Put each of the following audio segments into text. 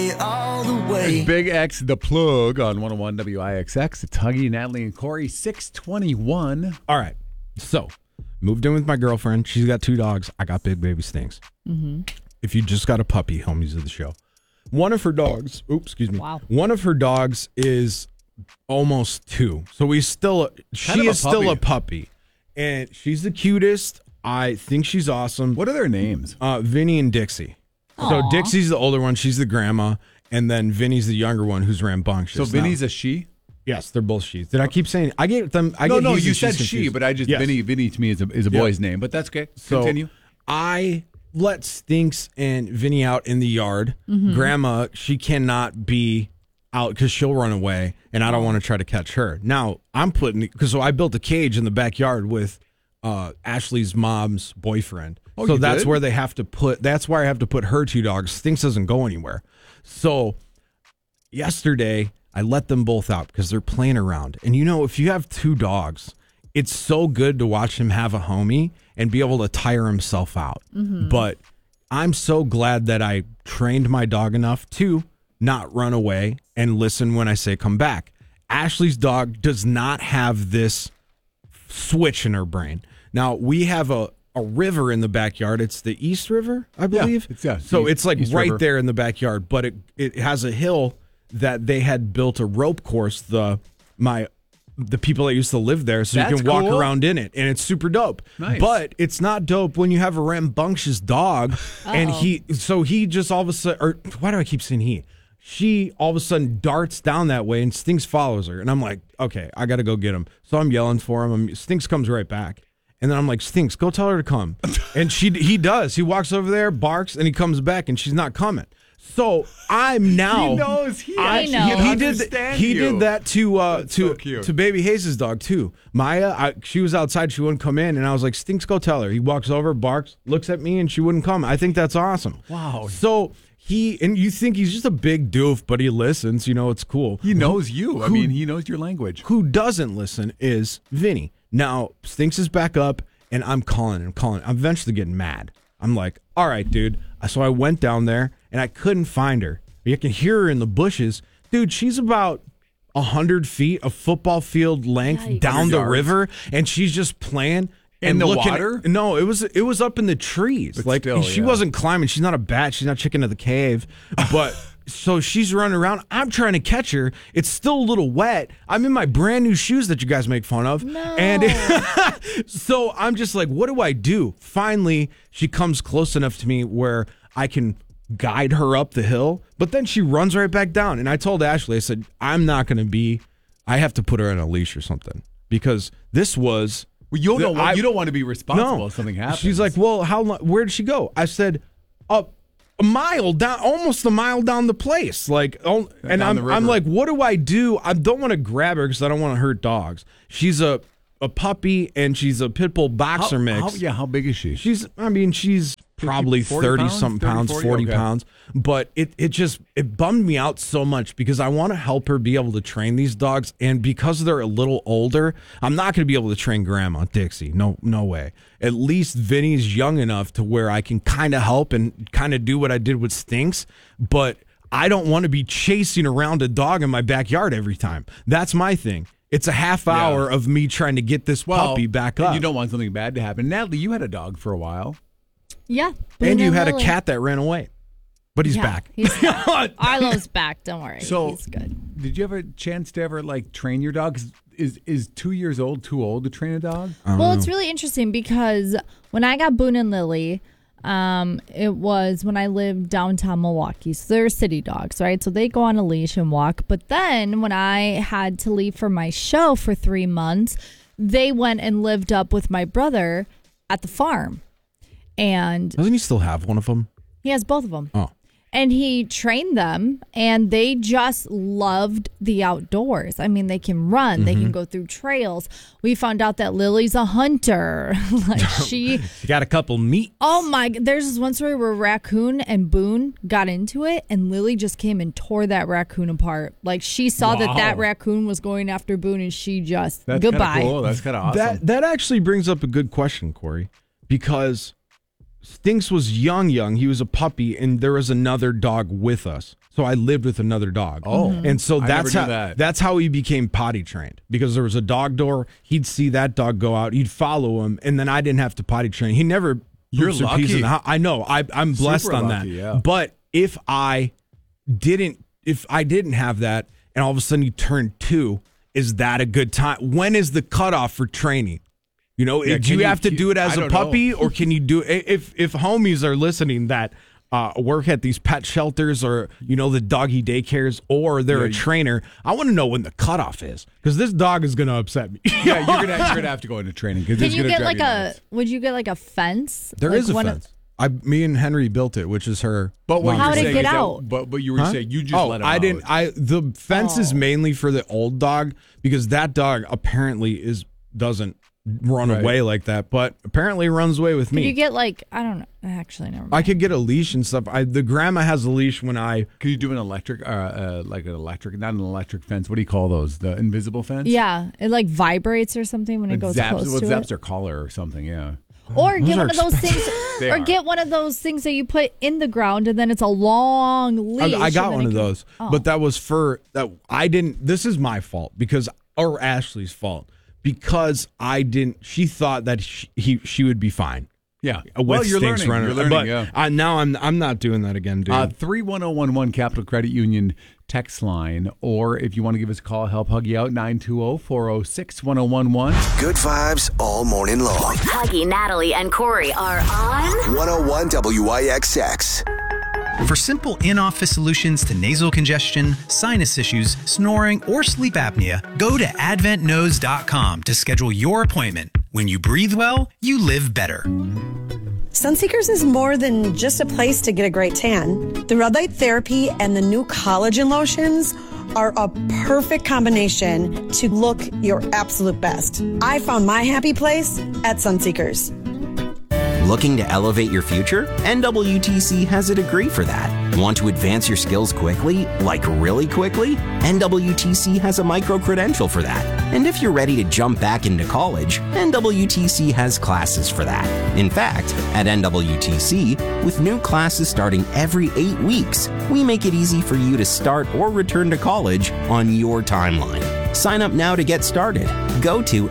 it all the way. Big X, The Plug on 101 WIXX. It's Huggy, Natalie, and Corey, 621. All right. So, moved in with my girlfriend. She's got 2 dogs. I got big baby Stinks. Mm-hmm. If you just got a puppy, homies of the show. One of her dogs, excuse me. Wow. One of her dogs is almost 2. So she is still a puppy. And she's the cutest. I think she's awesome. What are their names? Vinny and Dixie. Aww. So Dixie's the older one. She's the grandma. And then Vinny's the younger one who's rambunctious. So Vinny's a she? Yes, they're both she's. Did I keep saying? I get them. No, you said she, but I just, yes. Vinny to me is a boy's name, but that's okay. So Continue. I let Stinks and Vinny out in the yard. Mm-hmm. Grandma, she cannot be out because she'll run away, and I don't want to try to catch her. Now, so I built a cage in the backyard with Ashley's mom's boyfriend. Oh, so you that's did? where that's where I have to put her 2 dogs. Stinks doesn't go anywhere. So yesterday, I let them both out because they're playing around. And if you have 2 dogs, it's so good to watch him have a homie and be able to tire himself out. Mm-hmm. But I'm so glad that I trained my dog enough to not run away and listen when I say come back. Ashley's dog does not have this switch in her brain. Now, we have a river in the backyard. It's the East River, I believe. So it's like East right River. there in the backyard, but it has a hill that they had built a rope course, the people that used to live there, so That's you can walk cool. around in it, and it's super dope. Nice. But it's not dope when you have a rambunctious dog, and he just all of a sudden, or why do I keep saying he? She all of a sudden darts down that way, and Stinks follows her, and I'm like, okay, I got to go get him. So I'm yelling for him. Stinks comes right back. And then I'm like, Stinks, go tell her to come. And he does. He walks over there, barks, and he comes back, and she's not coming. So I'm now. He knows. He did that so cute. to Baby Hayes' dog too. Maya, she was outside. She wouldn't come in, and I was like, Stinks, go tell her. He walks over, barks, looks at me, and she wouldn't come. I think that's awesome. Wow. So you think he's just a big doof, but he listens. It's cool. He knows you. He knows your language. Who doesn't listen is Vinny. Now, Stinks is back up, and I'm calling him. I'm eventually getting mad. I'm like, all right, dude. So I went down there, and I couldn't find her. You can hear her in the bushes. Dude, she's about 100 feet, a football field length Yikes. down the 100 yards. river, and she's just playing. In and the looking water? No, it was up in the trees. But still, she yeah. wasn't climbing. She's not a bat. She's not chicken of the cave. But so she's running around. I'm trying to catch her. It's still a little wet. I'm in my brand new shoes that you guys make fun of. No. And so I'm just like, what do I do? Finally, she comes close enough to me where I can guide her up the hill. But then she runs right back down. And I told Ashley, I said, I have to put her on a leash or something. Because this was... Well, you don't want to be responsible if something happens. She's like, well, how long? Where did she go? I said, up a mile down, almost a mile down the place. And I'm like, what do I do? I don't want to grab her because I don't want to hurt dogs. She's a puppy and she's a pit bull boxer mix. How big is she? She's probably 30-something pounds, 40 pounds. But it bummed me out so much because I want to help her be able to train these dogs. And because they're a little older, I'm not going to be able to train Grandma Dixie. No way. At least Vinny's young enough to where I can kind of help and kind of do what I did with Stinks. But I don't want to be chasing around a dog in my backyard every time. That's my thing. It's a half hour of me trying to get this puppy back up. And you don't want something bad to happen. Natalie, you had a dog for a while. Yeah. And you Boone had a Lily. cat that ran away. But he's back. Arlo's back. Don't worry. So, he's good. Did you have a chance to ever train your dog? 'Cause Is 2 years old too old to train a dog? Well, it's really interesting because when I got Boone and Lily, it was when I lived downtown Milwaukee. So they're city dogs, right? So they go on a leash and walk. But then when I had to leave for my show for 3 months, they went and lived up with my brother at the farm. And Doesn't he still have one of them? he has both of them. Oh. And he trained them, and they just loved the outdoors. I mean, they can run. They can go through trails. We found out that Lily's a hunter. She got a couple meat. Oh, my. There's this one story where Raccoon and Boone got into it, and Lily just came and tore that raccoon apart. She saw that raccoon was going after Boone, and she just, That's goodbye. Cool. That's kind of awesome. That actually brings up a good question, Corey, because Stinks was young. He was a puppy, and there was another dog with us. So I lived with another dog. Oh. And so I that's never knew how that. that's how he became potty trained, because there was a dog door. He'd see that dog go out. He'd follow him, and then I didn't have to potty train. He never. You're poops or pees in lucky. the house. I know. I'm blessed Super on lucky, that. yeah. But if I didn't have that, and all of a sudden you turn 2, is that a good time? When is the cutoff for training? You know, Yeah, do you have to do it as I a don't puppy, know. or can you do if homies are listening that work at these pet shelters, or the doggy daycares, or they're a trainer? I want to know when the cutoff is, because this dog is going to upset me. Yeah, you're gonna have to go into training. Can you get like would you get like a fence? There like is a fence. Me and Henry built it, which is her. But what How'd you're it saying get is that- out? But you were saying you just let him I out. didn't. The fence is mainly for the old dog, because that dog apparently doesn't run Right. away like that, but apparently runs away with Could me. you get like, I don't know. Actually, never mind. I could get a leash and stuff. The grandma has a leash when I. Could you do an electric, not an electric fence? What do you call those? The invisible fence? Yeah, it like vibrates or something when it goes zaps, close well, to zaps it. their collar or something. Yeah. Or get are one of those things, They or are. get one of those things that you put in the ground, and then it's a long leash. I got and then one it of can- those, Oh. but that was for that. I didn't. This is my fault or Ashley's fault, because I didn't. She thought that she would be fine. Yeah. With Well, you're Stinks learning. running. You're learning, but yeah. now I'm not doing that again, dude. 31011 Capital Credit Union text line, or if you want to give us a call, help hug you out, 920-406-1011. Good vibes all morning long. Huggy, Natalie, and Corey are on 101 WIXX. For simple in-office solutions to nasal congestion, sinus issues, snoring, or sleep apnea, go to adventknowes.com to schedule your appointment. When you breathe well, you live better. Sunseekers is more than just a place to get a great tan. The red light therapy and the new collagen lotions are a perfect combination to look your absolute best. I found my happy place at Sunseekers. Looking to elevate your future? NWTC has a degree for that. Want to advance your skills quickly? Like really quickly? NWTC has a micro-credential for that. And if you're ready to jump back into college, NWTC has classes for that. In fact, at NWTC, with new classes starting every 8 weeks, we make it easy for you to start or return to college on your timeline. Sign up now to get started. Go to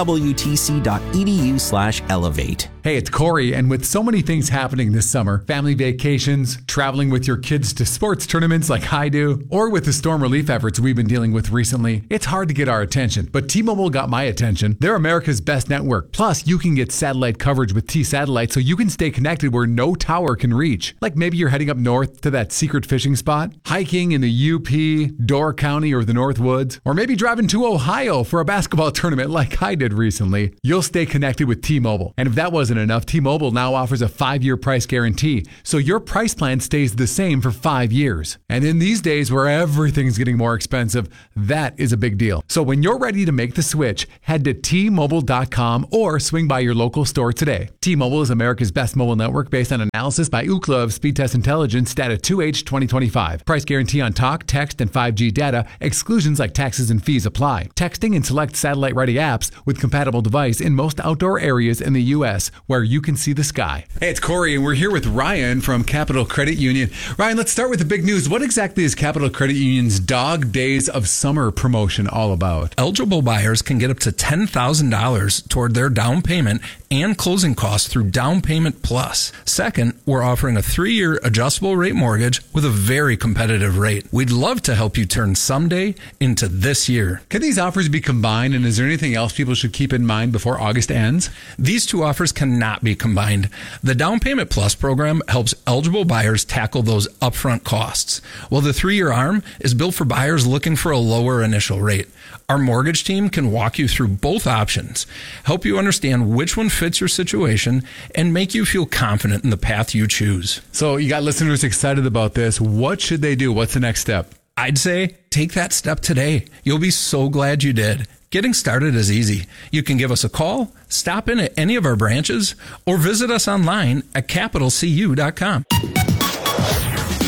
nwtc.edu/elevate. Hey, it's Corey, and with so many things happening this summer, family vacations, traveling with your kids to sports tournaments like I do, or with the storm relief efforts we've been dealing with recently, it's hard to get our attention. But T-Mobile got my attention. They're America's best network. Plus, you can get satellite coverage with T-Satellite, so you can stay connected where no tower can reach. Like maybe you're heading up north to that secret fishing spot, hiking in the UP, Door County, or the North Woods, or maybe driving to Ohio for a basketball tournament like I did recently. You'll stay connected with T-Mobile. And if that wasn't enough, T-Mobile now offers a 5-year price guarantee, so your price plan stays the same for 5 years. And in these days where everything's getting more expensive, that is a big deal. So when you're ready to make the switch, head to T-Mobile.com or swing by your local store today. T-Mobile is America's best mobile network based on analysis by Ookla of Speed Test Intelligence data 2H 2025. Price guarantee on talk, text, and 5G data. Exclusions like taxes and fees apply. Texting and select satellite-ready apps with compatible device in most outdoor areas in the U.S. where you can see the sky. Hey, it's Corey, and we're here with Ryan from Capital Credit Union. Ryan, let's start with the big news. What exactly is Capital Credit Union's Dog Days of Summer promotion all about? Eligible buyers can get up to $10,000 toward their down payment and closing costs through Down Payment Plus. Second, we're offering a 3-year adjustable rate mortgage with a very competitive rate. We'd love to help you turn someday into this year. Can these offers be combined, and is there anything else people should keep in mind before August ends? These two offers cannot be combined. The Down Payment Plus program helps eligible buyers tackle those upfront costs, while the 3-year ARM is built for buyers looking for a lower initial rate. Our mortgage team can walk you through both options, help you understand which one fits your situation, and make you feel confident in the path you choose. So you got listeners excited about this. What should they do? What's the next step? I'd say take that step today. You'll be so glad you did. Getting started is easy. You can give us a call, stop in at any of our branches, or visit us online at capitalcu.com.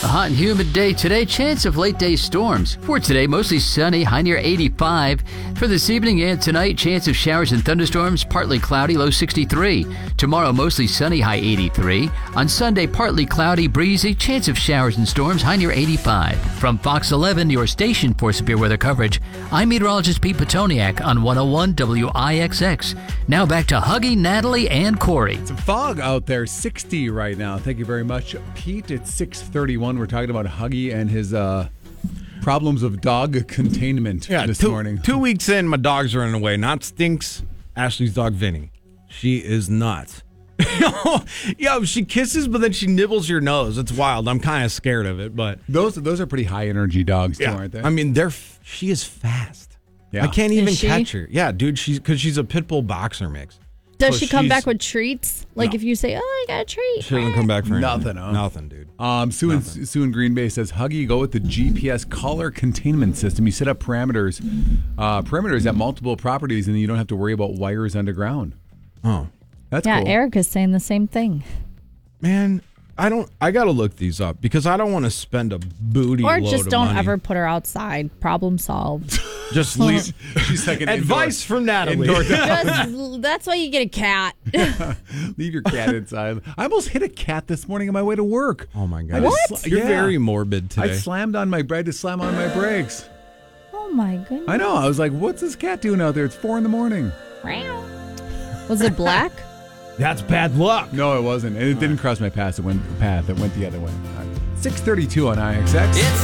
hot and humid day today. Chance of late day storms. For today, mostly sunny, high near 85. For this evening and tonight, chance of showers and thunderstorms, partly cloudy, low 63. Tomorrow, mostly sunny, high 83. On Sunday, partly cloudy, breezy, chance of showers and storms, high near 85. From Fox 11, your station for severe weather coverage, I'm meteorologist Pete Petoniak on 101 WIXX. Now back to Huggy, Natalie, and Corey. It's a fog out there, 60 right now. Thank you very much, Pete. It's 6:31. We're talking about Huggy and his problems of dog containment this morning. 2 weeks in, my dogs are running away. Not Stinks, Ashley's dog Vinny. She is nuts. Yeah, she kisses, but then she nibbles your nose. It's wild. I'm kind of scared of it, but those are pretty high energy dogs, too, aren't they? I mean, she is fast. Yeah. I can't even catch her. Yeah, dude, because she's a pit bull boxer mix. Does she come back with treats? Like if you say, "Oh, I got a treat," she doesn't come back for nothing. Nothing, dude. Sue in Green Bay says, "Huggy, go with the GPS collar containment system. You set up perimeters at multiple properties, and you don't have to worry about wires underground." Oh, that's cool. Erica's saying the same thing. Man, I gotta look these up because I don't want to spend a booty load of money. Or just don't ever put her outside. Problem solved. Just leave. She's like an advice from Natalie. That's why you get a cat. Leave your cat inside. I almost hit a cat this morning on my way to work. Oh my God! What? You're very morbid today. I slammed on my brake to slam on my brakes. Oh my goodness! I know. I was like, "What's this cat doing out there? It's 4 a.m." Was it black? That's bad luck. No, it wasn't. And it didn't cross my path. It went the other way. 6:32 on IXX.